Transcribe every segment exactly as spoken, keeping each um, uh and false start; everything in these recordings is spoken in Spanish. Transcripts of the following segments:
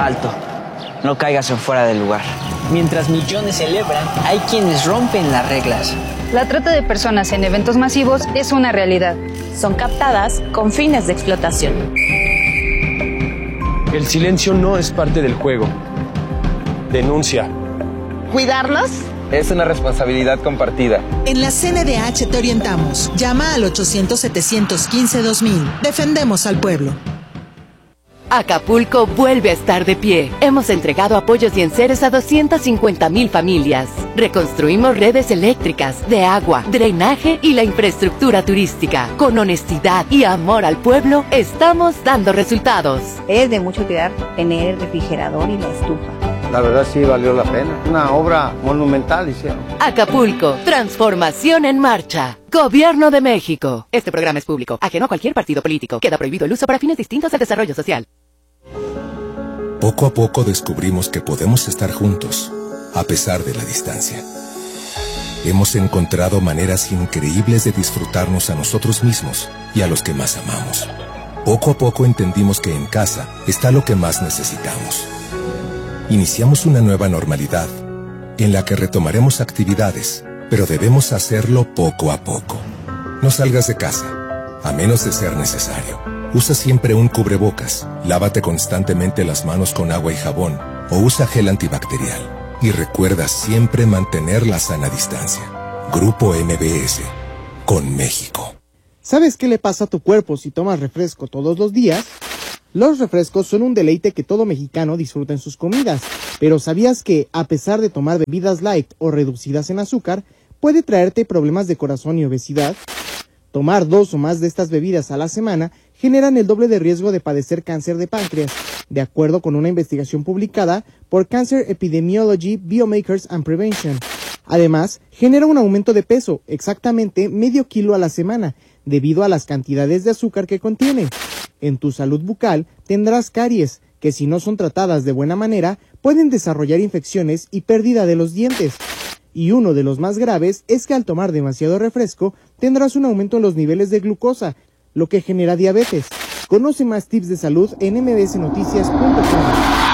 Alto, no caigas en fuera del lugar. Mientras millones celebran, hay quienes rompen las reglas. La trata de personas en eventos masivos es una realidad. Son captadas con fines de explotación. El silencio no es parte del juego. Denuncia. ¿Cuidarnos? Es una responsabilidad compartida. En la C N D H te orientamos. Llama al ochocientos, setecientos quince, dos mil. Defendemos al pueblo. Acapulco vuelve a estar de pie. Hemos entregado apoyos y enseres a doscientas cincuenta mil familias. Reconstruimos redes eléctricas, de agua, drenaje y la infraestructura turística. Con honestidad y amor al pueblo, estamos dando resultados. Es de mucho cuidar tener el refrigerador y la estufa. La verdad sí valió la pena. Una obra monumental hicieron. Acapulco, transformación en marcha. Gobierno de México. Este programa es público, ajeno a cualquier partido político. Queda prohibido el uso para fines distintos al desarrollo social. Poco a poco descubrimos que podemos estar juntos, a pesar de la distancia. Hemos encontrado maneras increíbles de disfrutarnos a nosotros mismos y a los que más amamos. Poco a poco entendimos que en casa está lo que más necesitamos. Iniciamos una nueva normalidad, en la que retomaremos actividades, pero debemos hacerlo poco a poco. No salgas de casa, a menos de ser necesario. Usa siempre un cubrebocas, lávate constantemente las manos con agua y jabón, o usa gel antibacterial. Y recuerda siempre mantener la sana distancia. Grupo M B S, con México. ¿Sabes qué le pasa a tu cuerpo si tomas refresco todos los días? Los refrescos son un deleite que todo mexicano disfruta en sus comidas, pero ¿sabías que, a pesar de tomar bebidas light o reducidas en azúcar, puede traerte problemas de corazón y obesidad? Tomar dos o más de estas bebidas a la semana generan el doble de riesgo de padecer cáncer de páncreas, de acuerdo con una investigación publicada por Cancer Epidemiology, Biomarkers and Prevention. Además, genera un aumento de peso, exactamente medio kilo a la semana, debido a las cantidades de azúcar que contiene. En tu salud bucal tendrás caries, que si no son tratadas de buena manera, pueden desarrollar infecciones y pérdida de los dientes. Y uno de los más graves es que al tomar demasiado refresco, tendrás un aumento en los niveles de glucosa, lo que genera diabetes. Conoce más tips de salud en m b s noticias punto com.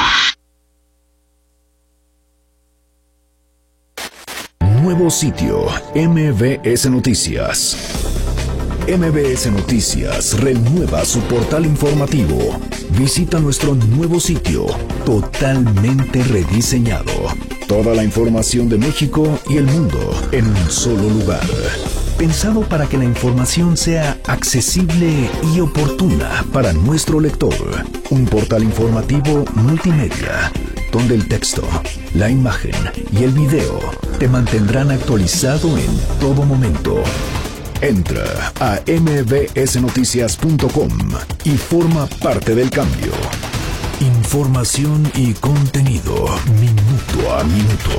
Nuevo sitio, M B S Noticias. M B S Noticias renueva su portal informativo. Visita nuestro nuevo sitio, totalmente rediseñado. Toda la información de México y el mundo en un solo lugar. Pensado para que la información sea accesible y oportuna para nuestro lector. Un portal informativo multimedia, donde el texto, la imagen y el video te mantendrán actualizado en todo momento. Entra a m b s noticias punto com y forma parte del cambio. Información y contenido minuto a minuto.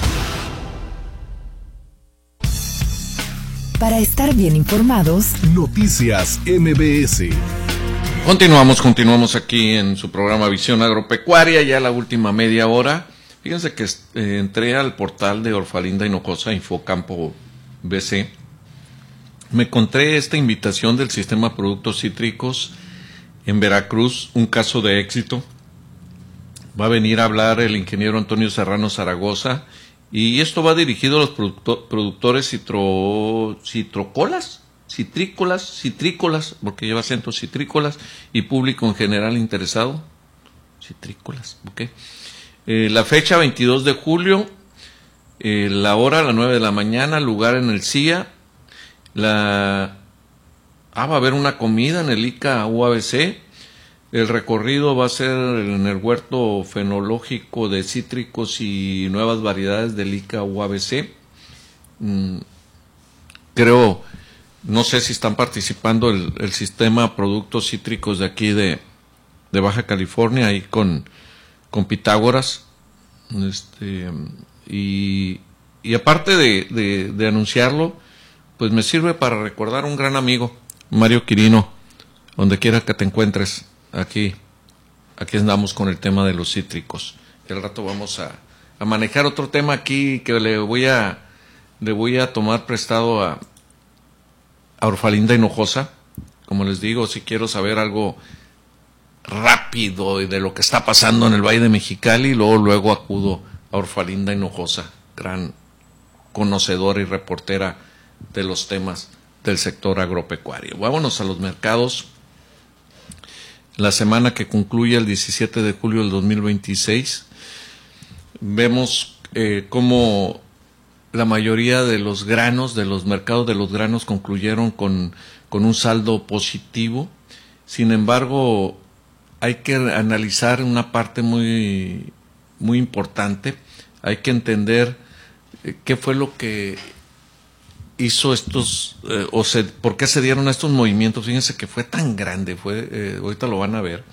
Para estar bien informados, Noticias M B S. Continuamos, continuamos aquí en su programa Visión Agropecuaria, ya la última media hora. Fíjense que eh, entré al portal de Orfalinda Hinojosa, Infocampo B C. Me encontré esta invitación del Sistema Productos Cítricos en Veracruz, un caso de éxito. Va a venir a hablar el ingeniero Antonio Serrano Zaragoza, y esto va dirigido a los producto, productores citro, citrocolas, citrícolas, citrícolas, porque lleva acentos citrícolas, y público en general interesado. Citrícolas, ok. Eh, la fecha veintidós de julio, eh, la hora a las nueve de la mañana, lugar en el C I A. La, ah, va a haber una comida en el I C A U A B C. El recorrido va a ser en el huerto fenológico de cítricos y nuevas variedades del I C A U A B C. Mm, creo, no sé si están participando el, el sistema productos cítricos de aquí de, de Baja California, ahí con, con Pitágoras. Este, y, y aparte de, de, de anunciarlo, pues me sirve para recordar a un gran amigo, Mario Quirino, donde quiera que te encuentres, aquí, aquí andamos con el tema de los cítricos. Y al rato vamos a, a manejar otro tema aquí que le voy a, le voy a tomar prestado a, a Orfalinda Hinojosa. Como les digo, si quiero saber algo rápido y de lo que está pasando en el Valle de Mexicali, y luego, luego acudo a Orfalinda Hinojosa, gran conocedora y reportera de los temas del sector agropecuario. Vámonos a los mercados. La semana que concluye el diecisiete de julio del dos mil veintiséis, vemos eh, cómo la mayoría de los granos, de los mercados de los granos concluyeron con, con un saldo positivo. Sin embargo, hay que analizar una parte muy, muy importante. Hay que entender eh, qué fue lo que hizo estos, eh, o se, por qué se dieron estos movimientos. Fíjense que fue tan grande, fue, eh, ahorita lo van a ver.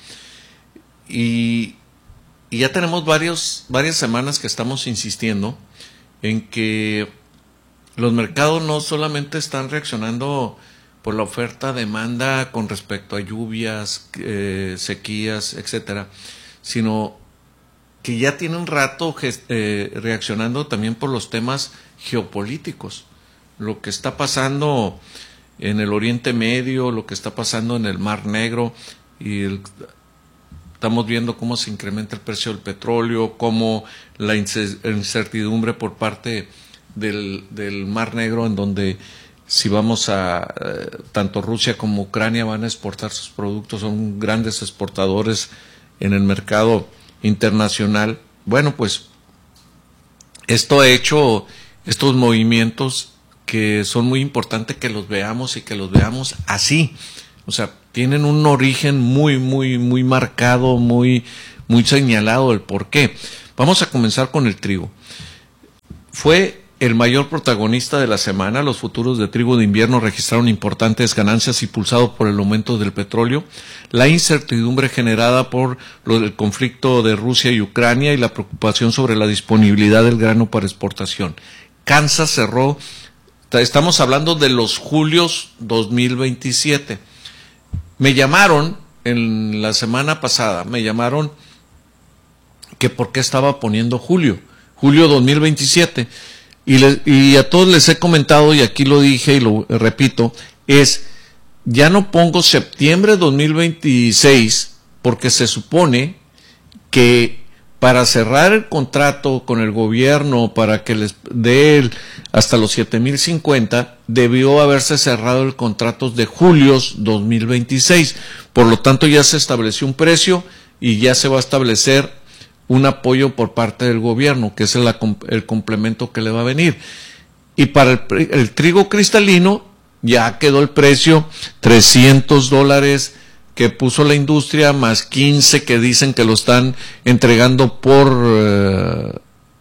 Y, y ya tenemos varios, varias semanas que estamos insistiendo en que los mercados no solamente están reaccionando por la oferta-demanda con respecto a lluvias, eh, sequías, etcétera, sino que ya tienen un rato eh, reaccionando también por los temas geopolíticos. Lo que está pasando en el Oriente Medio, lo que está pasando en el Mar Negro, y el, estamos viendo cómo se incrementa el precio del petróleo, cómo la incertidumbre por parte del, del Mar Negro, en donde si vamos a, eh, tanto Rusia como Ucrania van a exportar sus productos, son grandes exportadores en el mercado internacional. Bueno, pues esto ha hecho estos movimientos que son muy importantes que los veamos y que los veamos así. O sea, tienen un origen muy, muy, muy marcado, muy, muy señalado el por qué. Vamos a comenzar con el trigo. Fue el mayor protagonista de la semana. Los futuros de trigo de invierno registraron importantes ganancias impulsados por el aumento del petróleo, la incertidumbre generada por lo del conflicto de Rusia y Ucrania y la preocupación sobre la disponibilidad del grano para exportación. Kansas cerró, estamos hablando de los julios dos mil veintisiete. Me llamaron en la semana pasada, me llamaron que por qué estaba poniendo julio, julio dos mil veintisiete. Y, le, y a todos les he comentado, y aquí lo dije y lo repito, es, ya no pongo septiembre dos mil veintiséis, porque se supone que para cerrar el contrato con el gobierno, para que les dé hasta los siete mil cincuenta, debió haberse cerrado el contrato de julio dos mil veintiséis. Por lo tanto, ya se estableció un precio y ya se va a establecer un apoyo por parte del gobierno, que es el, el complemento que le va a venir. Y para el, el trigo cristalino ya quedó el precio trescientos dólares que puso la industria, más quince que dicen que lo están entregando por, eh,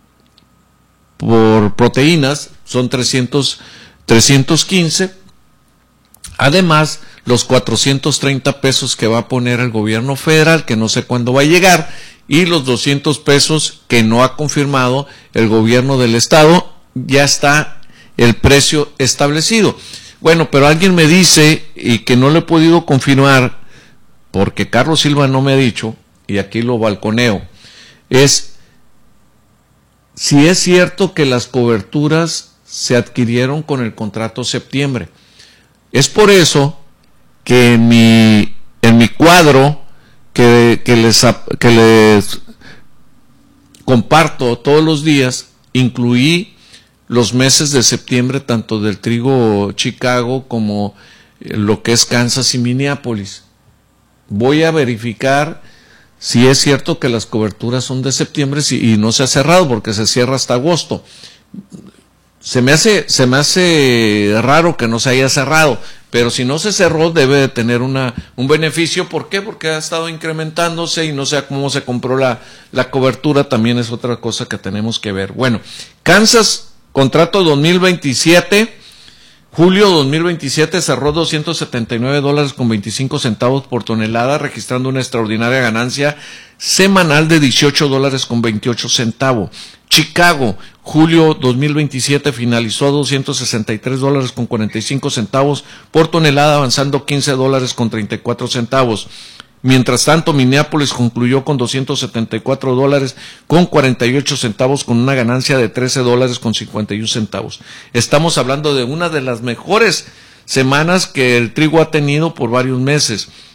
por proteínas, son trescientos, trescientos quince. Además, los cuatrocientos treinta pesos que va a poner el gobierno federal, que no sé cuándo va a llegar, y los doscientos pesos que no ha confirmado el gobierno del estado, ya está el precio establecido. Bueno, pero alguien me dice, y que no le he podido confirmar, porque Carlos Silva no me ha dicho, y aquí lo balconeo, es si es cierto que las coberturas se adquirieron con el contrato septiembre. Es por eso que en mi, en mi cuadro que, que, les, que les comparto todos los días, incluí los meses de septiembre, tanto del trigo Chicago como lo que es Kansas y Minneapolis. Voy a verificar si es cierto que las coberturas son de septiembre y no se ha cerrado, porque se cierra hasta agosto. Se me hace, se me hace raro que no se haya cerrado, pero si no se cerró debe de tener una, un beneficio. ¿Por qué? Porque ha estado incrementándose y no sé cómo se compró la, la cobertura, también es otra cosa que tenemos que ver. Bueno, Kansas, contrato dos mil veintisiete, julio dos mil veintisiete, cerró doscientos setenta y nueve dólares con veinticinco centavos por tonelada, registrando una extraordinaria ganancia semanal de dieciocho dólares con veintiocho centavos. Chicago, julio dos mil veintisiete, finalizó a doscientos sesenta y tres dólares con cuarenta y cinco centavos por tonelada, avanzando quince dólares con treinta y cuatro centavos. Mientras tanto, Minneapolis concluyó con doscientos setenta y cuatro dólares con cuarenta y ocho centavos, con una ganancia de trece dólares con cincuenta y uno centavos. Estamos hablando de una de las mejores semanas que el trigo ha tenido por varios meses.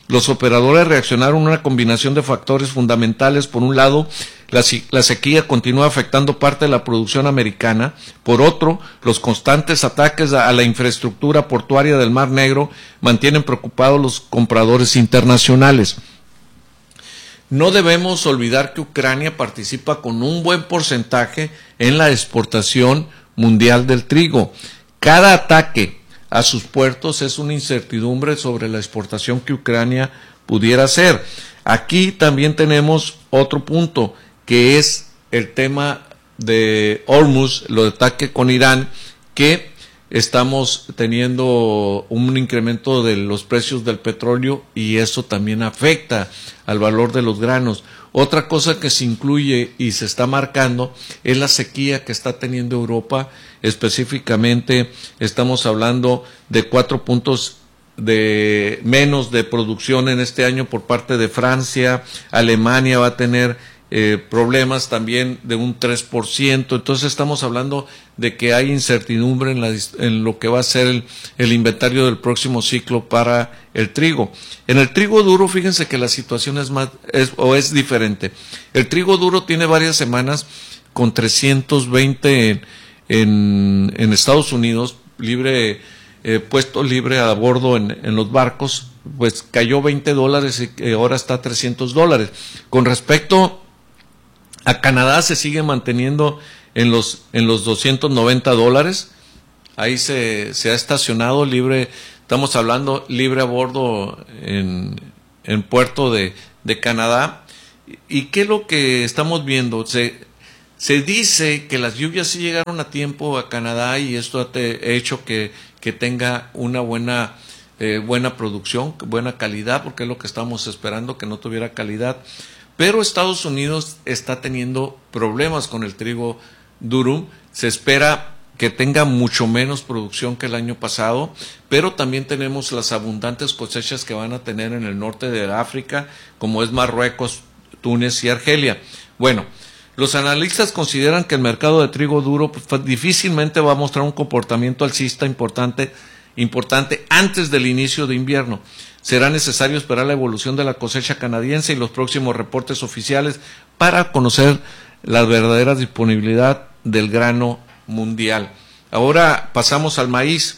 los operadores reaccionaron a una combinación de factores fundamentales. Por un lado, la, la sequía continúa afectando parte de la producción americana. Por otro, los constantes ataques a, a la infraestructura portuaria del Mar Negro mantienen preocupados los compradores internacionales. No debemos olvidar que Ucrania participa con un buen porcentaje en la exportación mundial del trigo. Cada ataque a sus puertos es una incertidumbre sobre la exportación que Ucrania pudiera hacer. Aquí también tenemos otro punto, que es el tema de Hormuz, lo de ataque con Irán, que estamos teniendo un incremento de los precios del petróleo y eso también afecta al valor de los granos. Otra cosa que se incluye y se está marcando es la sequía que está teniendo Europa. Específicamente estamos hablando de cuatro puntos de menos de producción en este año por parte de Francia. Alemania va a tener eh, problemas también de un tres por ciento. Entonces estamos hablando de que hay incertidumbre en, la, en lo que va a ser el, el inventario del próximo ciclo para el trigo. En el trigo duro, fíjense que la situación es más es, o es diferente. El trigo duro tiene varias semanas con trescientos veinte en, en, en Estados Unidos, libre eh, puesto libre a bordo en, en los barcos, pues cayó veinte dólares y ahora está a trescientos dólares. Con respecto a Canadá, se sigue manteniendo en los en los doscientos noventa dólares. Ahí se, se ha estacionado libre, estamos hablando libre a bordo en, en puerto de, de Canadá. ¿Y qué es lo que estamos viendo? Se, se dice que las lluvias sí llegaron a tiempo a Canadá y esto ha te, hecho que, que tenga una buena, eh, buena producción, buena calidad, porque es lo que estábamos esperando, que no tuviera calidad. Pero Estados Unidos está teniendo problemas con el trigo durum. Se espera que tenga mucho menos producción que el año pasado, pero también tenemos las abundantes cosechas que van a tener en el norte de África, como es Marruecos, Túnez y Argelia. Bueno, los analistas consideran que el mercado de trigo duro pues, difícilmente va a mostrar un comportamiento alcista importante, importante antes del inicio de invierno. Será necesario esperar la evolución de la cosecha canadiense y los próximos reportes oficiales para conocer la verdadera disponibilidad del grano mundial. Ahora pasamos al maíz.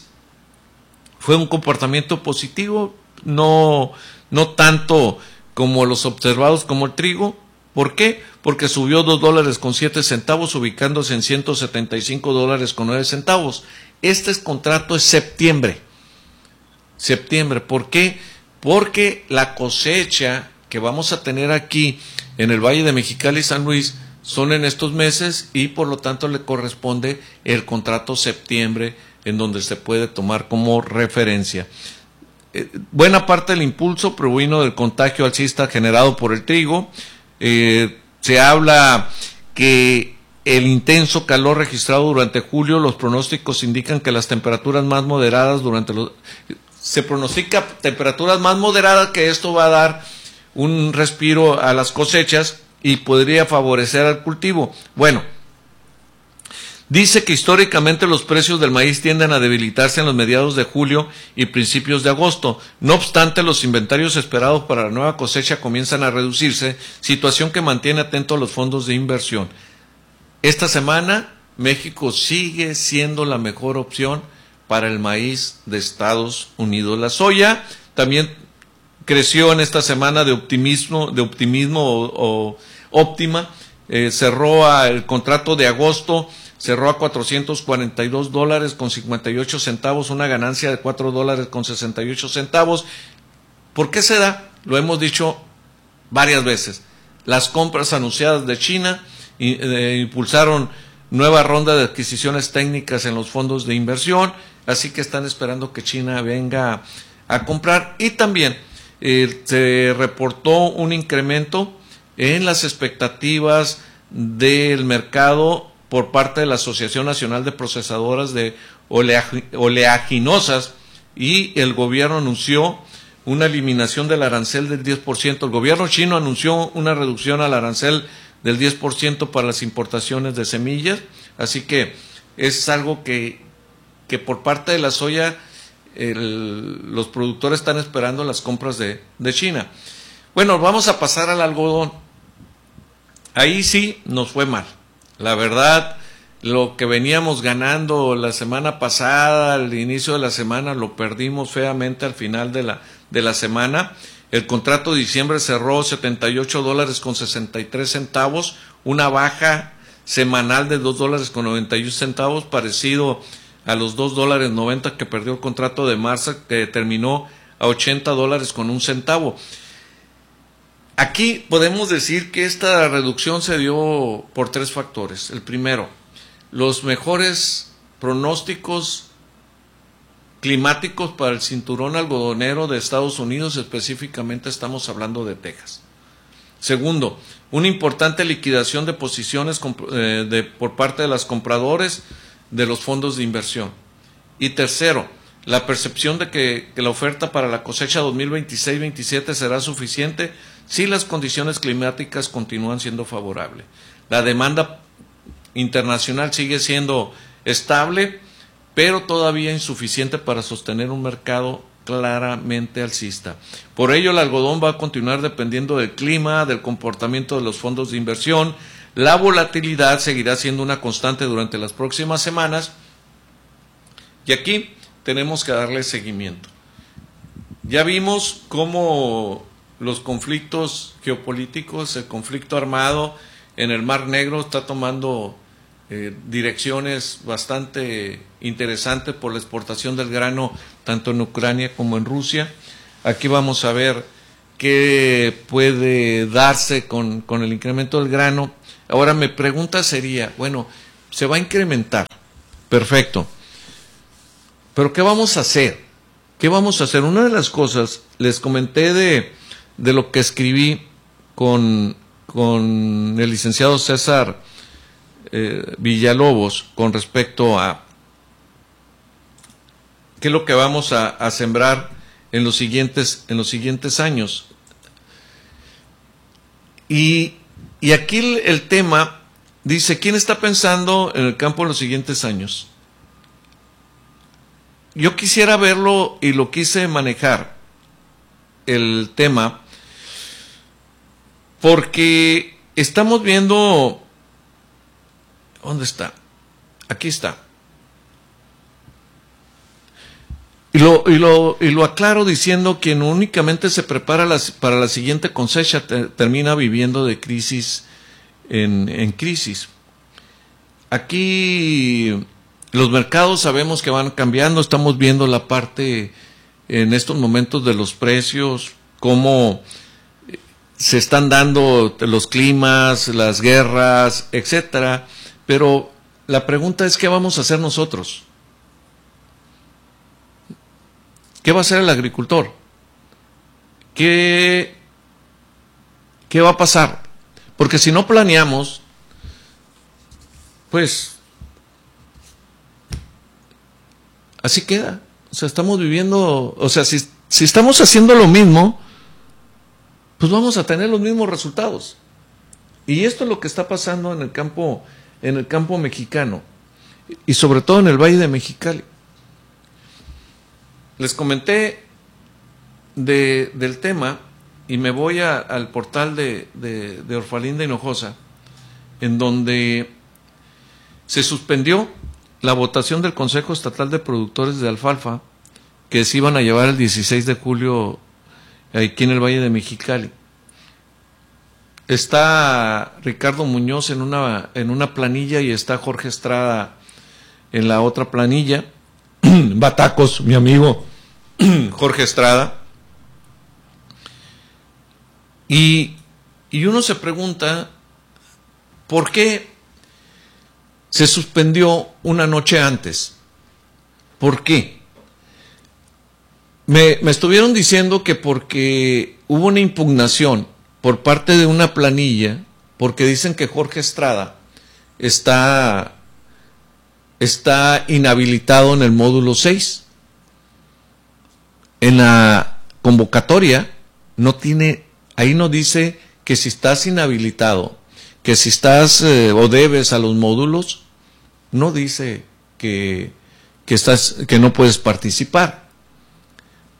Fue un comportamiento positivo, no, no tanto como los observados como el trigo. ¿Por qué? Porque subió dos dólares con siete centavos, ubicándose en ciento setenta y cinco dólares con nueve centavos. Este es contrato es septiembre. Septiembre. ¿Por qué? Porque la cosecha que vamos a tener aquí en el Valle de Mexicali y San Luis son en estos meses y por lo tanto le corresponde el contrato septiembre en donde se puede tomar como referencia. Eh, buena parte del impulso provino del contagio alcista generado por el trigo. Eh, se habla que el intenso calor registrado durante julio, los pronósticos indican que las temperaturas más moderadas durante los... Se pronostica temperaturas más moderadas, que esto va a dar un respiro a las cosechas y podría favorecer al cultivo. Bueno, dice que históricamente los precios del maíz tienden a debilitarse en los mediados de julio y principios de agosto. No obstante, los inventarios esperados para la nueva cosecha comienzan a reducirse, situación que mantiene atento a los fondos de inversión. Esta semana, México sigue siendo la mejor opción para el maíz de Estados Unidos. La soya también creció en esta semana de optimismo, de optimismo o, o óptima. Eh, cerró a, el contrato de agosto, cerró a cuatrocientos cuarenta y dos dólares con cincuenta y ocho centavos, una ganancia de cuatro dólares con sesenta y ocho centavos. ¿Por qué se da? Lo hemos dicho varias veces. Las compras anunciadas de China eh, impulsaron nueva ronda de adquisiciones técnicas en los fondos de inversión, así que están esperando que China venga a comprar. Y también eh, se reportó un incremento en las expectativas del mercado por parte de la Asociación Nacional de Procesadoras de oleag- Oleaginosas, y el gobierno anunció una eliminación del arancel del diez por ciento. El gobierno chino anunció una reducción al arancel del diez por ciento para las importaciones de semillas, así que es algo que, que por parte de la soya el, los productores están esperando las compras de, de China. Bueno, vamos a pasar al algodón. Ahí sí nos fue mal. La verdad, lo que veníamos ganando la semana pasada, al inicio de la semana, lo perdimos feamente al final de la, de la semana. El contrato de diciembre cerró setenta y ocho dólares con sesenta y tres centavos, una baja semanal de dos dólares con noventa y uno centavos, parecido a los dos dólares noventa que perdió el contrato de marzo, que terminó a ochenta dólares con un centavo. Aquí podemos decir que esta reducción se dio por tres factores. El primero, los mejores pronósticos climáticos para el cinturón algodonero de Estados Unidos, específicamente estamos hablando de Texas. Segundo, una importante liquidación de posiciones eh, de, por parte de los compradores de los fondos de inversión. Y tercero, la percepción de que, que la oferta para la cosecha dos mil veintiséis veintisiete será suficiente si las condiciones climáticas continúan siendo favorables. La demanda internacional sigue siendo estable, pero todavía insuficiente para sostener un mercado claramente alcista. Por ello, el algodón va a continuar dependiendo del clima, del comportamiento de los fondos de inversión. La volatilidad seguirá siendo una constante durante las próximas semanas y aquí tenemos que darle seguimiento. Ya vimos cómo los conflictos geopolíticos, el conflicto armado en el Mar Negro está tomando eh, direcciones bastante interesantes por la exportación del grano tanto en Ucrania como en Rusia. Aquí vamos a ver qué puede darse con, con el incremento del grano. Ahora mi pregunta sería, bueno, se va a incrementar, perfecto, pero ¿qué vamos a hacer? ¿Qué vamos a hacer? Una de las cosas, les comenté de, de lo que escribí con, con el licenciado César eh, Villalobos con respecto a qué es lo que vamos a, a sembrar en los siguientes, en los siguientes años. Y, y aquí el, el tema dice, ¿quién está pensando en el campo en los siguientes años? Yo quisiera verlo y lo quise manejar, el tema, porque estamos viendo, ¿dónde está? Aquí está. Y lo, y lo, y lo aclaro diciendo que no únicamente se prepara las, para la siguiente cosecha, te, termina viviendo de crisis en, en crisis. Aquí los mercados sabemos que van cambiando, estamos viendo la parte en estos momentos de los precios, cómo se están dando los climas, las guerras, etcétera. Pero la pregunta es, ¿qué vamos a hacer nosotros? ¿Qué va a hacer el agricultor? ¿Qué, qué va a pasar? Porque si no planeamos, pues así queda. O sea, estamos viviendo, o sea, si, si estamos haciendo lo mismo, pues vamos a tener los mismos resultados. Y esto es lo que está pasando en el campo, en el campo mexicano, y sobre todo en el Valle de Mexicali. Les comenté de, del tema y me voy a, al portal de, de, de Orfalinda Hinojosa, en donde se suspendió la votación del Consejo Estatal de Productores de Alfalfa que se iban a llevar el dieciséis de julio aquí en el Valle de Mexicali. Está Ricardo Muñoz en una, en una planilla y está Jorge Estrada en la otra planilla. Batacos, mi amigo Jorge Estrada. Y, y uno se pregunta, ¿por qué se suspendió una noche antes? ¿Por qué? Me, me estuvieron diciendo que porque hubo una impugnación por parte de una planilla, porque dicen que Jorge Estrada está, está inhabilitado en el módulo seis. En la convocatoria no tiene, ahí no dice que si estás inhabilitado, que si estás eh, o debes a los módulos, no dice que, que, estás, que no puedes participar.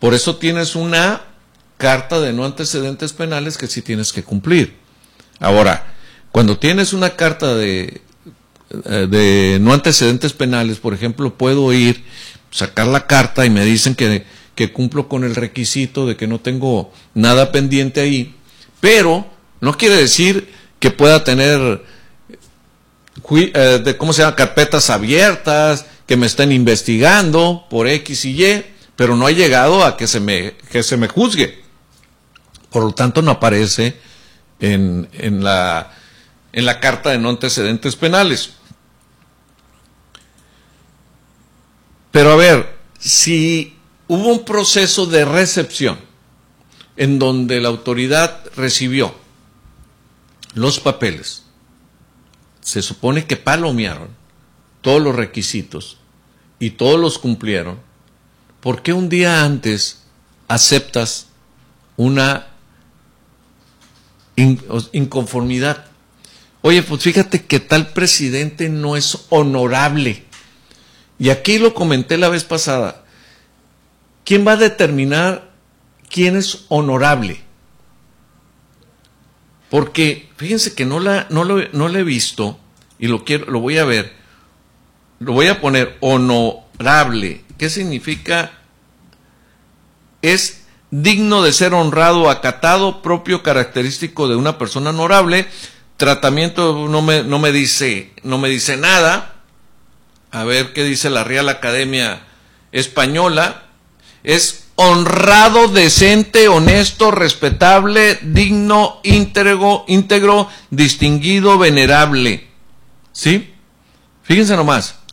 Por eso tienes una carta de no antecedentes penales que sí tienes que cumplir. Ahora, cuando tienes una carta de, de no antecedentes penales, por ejemplo, puedo ir, sacar la carta y me dicen que, que cumplo con el requisito de que no tengo nada pendiente ahí, pero no quiere decir que pueda tener, eh, de, ¿cómo se llama?, carpetas abiertas, que me estén investigando por X y Y, pero no ha llegado a que se me, que se me juzgue. Por lo tanto, no aparece en, en, la, en la carta de no antecedentes penales. Pero a ver, si hubo un proceso de recepción en donde la autoridad recibió los papeles, se supone que palomearon todos los requisitos y todos los cumplieron, ¿por qué un día antes aceptas una inconformidad? Oye, pues fíjate que tal presidente no es honorable. Y aquí lo comenté la vez pasada. ¿Quién va a determinar quién es honorable? Porque fíjense que no la no lo, no lo he visto y lo quiero lo voy a ver. Lo voy a poner honorable. ¿Qué significa? Es digno de ser honrado, acatado, propio, característico de una persona honorable. Tratamiento no me no me dice no me dice nada. A ver qué dice la Real Academia Española. Es honrado, decente, honesto, respetable, digno, íntegro, íntegro, distinguido, venerable. ¿Sí? Fíjense nomás.